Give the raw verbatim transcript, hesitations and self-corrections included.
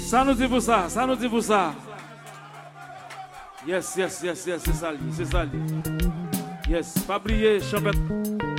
Ça nous dit pour ça, ça nous dit pour ça. Yes, yes, yes, yes, c'est ça, c'est ça. Yes, pas oublier, champêtre.